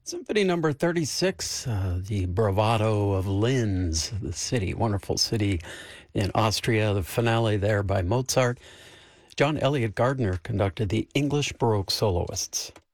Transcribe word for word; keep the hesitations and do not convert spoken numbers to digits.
Symphony number thirty-six, uh, the bravado of Linz, the city, wonderful city in Austria, the finale there by Mozart. John Elliott Gardner conducted the English Baroque soloists.